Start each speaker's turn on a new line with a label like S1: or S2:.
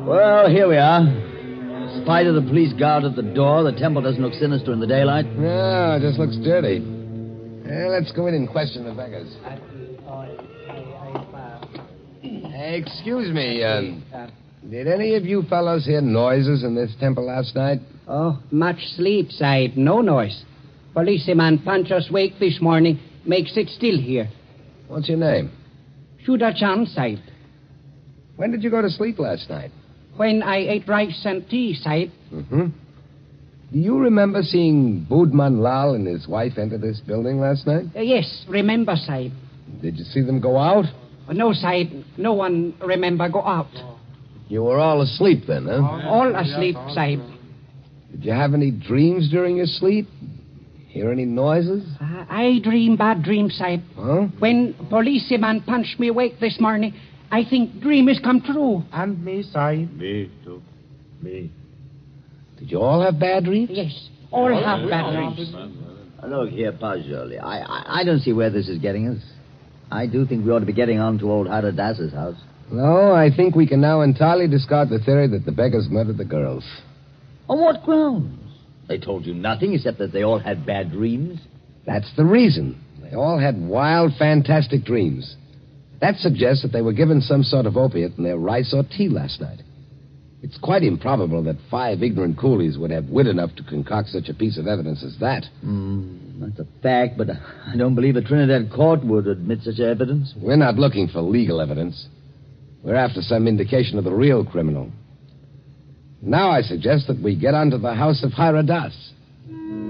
S1: Well, here we are. In spite of the police guard at the door, the temple doesn't look sinister in the daylight.
S2: No, it just looks dirty. Let's go in and question the beggars. Excuse me, did any of you fellows hear noises in this temple last night?
S3: Oh, much sleep, Sahib. No noise. Policeman punch us wake this morning. Makes it still here.
S2: What's your name?
S3: Shuda Chand, Sahib.
S2: When did you go to sleep last night?
S3: When I ate rice and tea, Sahib.
S2: Mm-hmm. Do you remember seeing Budman Lal and his wife enter this building last night?
S3: Yes, remember, Sahib.
S2: Did you see them go out?
S3: No, Sahib. No one remember go out.
S2: You were all asleep then, huh?
S3: All asleep, Sahib.
S2: Did you have any dreams during your sleep? Hear any noises?
S3: I dream bad dreams, Sahib.
S2: Huh?
S3: When policeman punched me awake this morning, I think dream has come true.
S4: And me, Sahib.
S5: Me, too. Me.
S2: Did you all have bad dreams?
S3: Yes, all have bad dreams.
S1: Look here, Pajoli. I don't see where this is getting us. I do think we ought to be getting on to old Haradas's house.
S2: No, I think we can now entirely discard the theory that the beggars murdered the girls.
S1: On what grounds? They told you nothing except that they all had bad dreams.
S2: That's the reason. They all had wild, fantastic dreams. That suggests that they were given some sort of opiate in their rice or tea last night. It's quite improbable that 5 ignorant coolies would have wit enough to concoct such a piece of evidence as that.
S1: That's a fact, but I don't believe a Trinidad court would admit such evidence.
S2: We're not looking for legal evidence. We're after some indication of the real criminal. Now I suggest that we get onto the house of Hiradas.